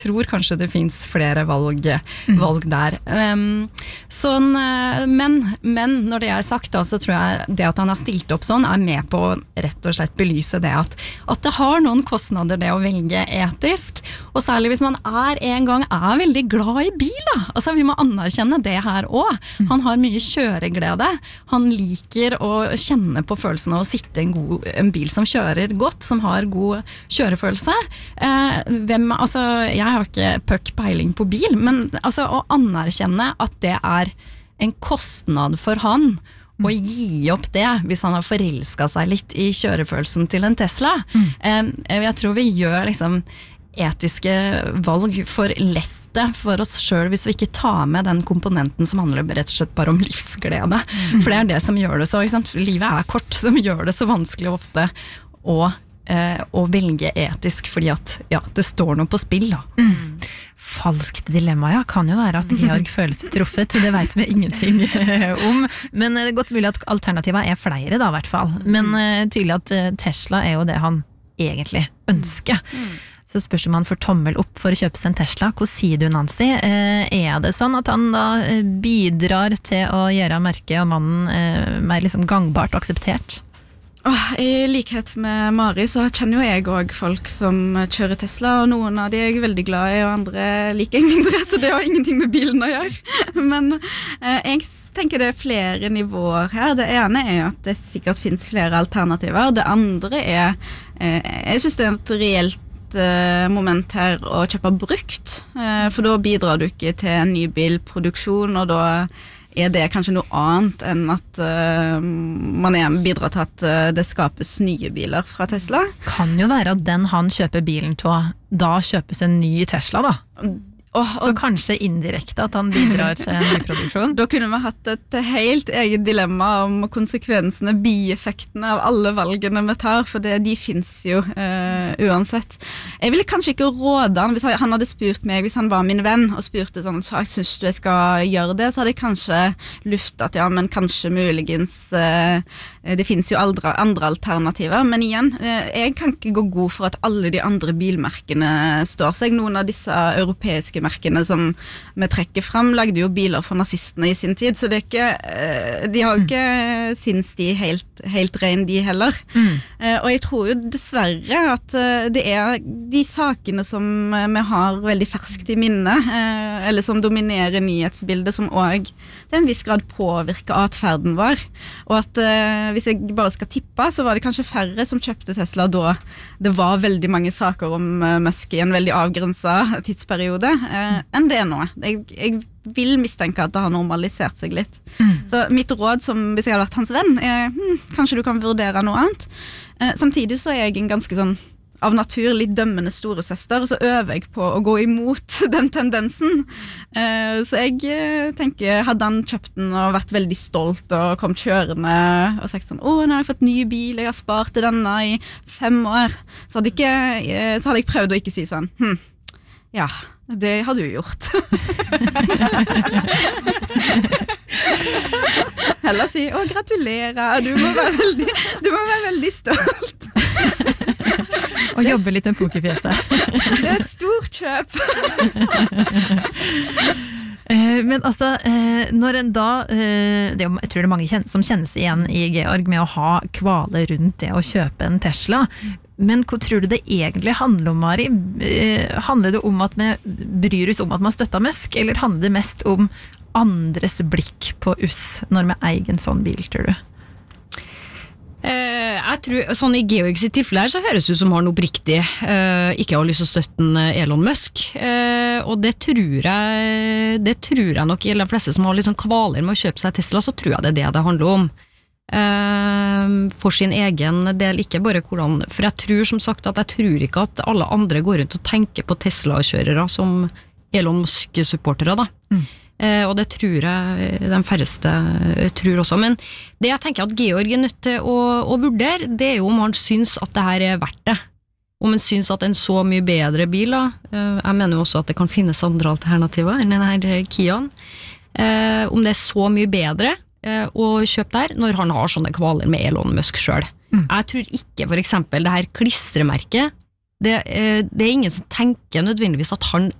tror kanskje det finns flere valg der. Men når det sagt da, så tror jeg det at han har stilt opp sånn med på å rett og slett belyse det at det har noen kostnader det å velge etisk, og særlig hvis man en gang veldig glad i bil da. Altså vi må anerkjenne det her også. Han har mye kjøreglede. Han liker å kjenne på følelsen av å sitte i en bil som kjører godt, som har god kjørefølelse. Jeg har ikke puck peiling på bil, men altså, å anerkjenne at det en kostnad for han å gi opp det hvis han har forelsket seg litt i kjørefølelsen til en Tesla. Jeg tror vi gjør liksom etiske valg for lette for oss selv hvis vi ikke tar med den komponenten som handler rett og slett bare om livsglede. For det det som gjør det så, ikke sant? Livet kort, som gjør det så vanskelig ofte å velge etisk, fordi at det står noe på spill da. Falskt dilemma, kan jo være at Georg føler seg truffet, det vet vi ingenting om, men det godt mulig at alternativet flere da, I hvert fall. Men tydelig at Tesla jo det han egentlig ønsker. Så spørs om han får tommel opp for å kjøpe seg en Tesla. Hva sier du, Nancy? Det sånn at han da bidrar til å gjøre merket og mannen mer liksom gangbart og akseptert? I likhet med Mari så kjenner jo jeg også folk som kjører Tesla, og noen av de jeg veldig glad I, og andre liker jeg mindre, så det har ingenting med bilen å gjøre. Men jeg tenker det flere nivåer her. Det ene at det sikkert finnes flere alternativer. Det andre jeg synes det et reelt moment her å kjøpe brukt, for da bidrar du ikke til en ny bilproduksjon, og da det kanskje noe annet enn at man bidrar til at det skapes nye biler fra Tesla. Kan jo være at den han kjøper bilen til, da kjøpes en ny Tesla da. Så kanskje indirekte at han bidrar til en ny produksjon? Da kunne vi hatt et helt eget dilemma om konsekvensene, bieffektene av alle valgene vi tar, for de finnes jo uansett. Jeg ville kanskje ikke råde han, hvis han hadde spurt meg, hvis han var min venn, og spurte sånn, så jeg synes du jeg skal gjøre det, så hadde jeg kanskje luftet at men kanskje muligens, det finnes jo andre alternativer, men igjen, jeg kan ikke gå god for at alle de andre bilmerkene står seg. Noen av disse europeiske merkene som vi trekker frem, lagde jo biler for nazistene I sin tid, så det ikke, de har ikke sinns de helt ren de heller. Og jeg tror jo dessverre at det de sakene som vi har veldig ferskt I minne, eller som dominerer nyhetsbildet, som også til en viss grad påvirker atferden vår. Og at hvis jeg bare skal tippe, så var det kanskje færre som kjøpte Tesla da det var veldig mange saker om Musk I en veldig avgrenset tidsperiode, enn det nå. Jeg vil mistenke at det har normalisert seg litt. Så mitt råd, som hvis jeg hadde vært hans venn, kanskje du kan vurdere noe annet. Samtidig så jeg en ganske sånn av natur litt dømmende store søster, og så øver jeg på å gå imot den tendensen. Så jeg tenker, hadde han kjøpt den og vært veldig stolt og kommet kjørende og sagt sånn, nå har jeg fått ny bil, jeg har spart til denne I 5 år, så hadde jeg prøvd å ikke si sånn, ja, det har du gjort. Heller si, gratulerer, du må være veldig stolt. Og jobbe litt med pokerfjeset. Det et stort kjøp. Men altså, når en da, jeg tror det mange som kjennes igjen I Georg med å ha kvaler rundt det å kjøpe en Tesla, men hva tror du det egentlig handler om, Mari? Handler det om at vi bryr oss om at man støtter Musk, eller handler det mest om andres blikk på oss når vi eier en sånn bil, tror du? Jeg tror, sånn I Georgs tilfelle her, så høres det ut som han oppriktig ikke har lyst til å støtte Elon Musk, og det tror jeg nok gjelder de fleste som har litt sånn kvaler med å kjøpe seg Tesla, så tror jeg det det handler om. For sin egen del, ikke bare hvordan, for jeg tror som sagt at jeg tror ikke at alle andre går rundt og tenker på Tesla-kjørere som Elon Musk-supportere da. Og det tror jeg de færreste tror også, men det jeg tenker at Georg nødt til å vurdere, det jo om han syns at det her verdt det, om han syns at en så mye bedre bil da, jeg mener jo også at det kan finnes andre alternativer enn denne Kiaen, om det så mye bedre å kjøpe der når han har sånne kvaler med Elon Musk selv. Jeg tror ikke for eksempel det her klistremerket det er ingen som tenker nødvendigvis at han